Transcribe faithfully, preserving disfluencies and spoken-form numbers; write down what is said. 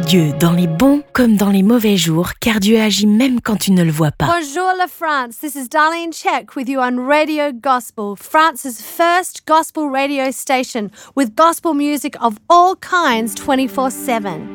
Dieu dans les bons comme dans les mauvais jours, car Dieu agit même quand tu ne le vois pas. Bonjour la France, this is Darlene Check with you on Radio Gospel, France's first gospel radio station with gospel music of all kinds twenty-four seven.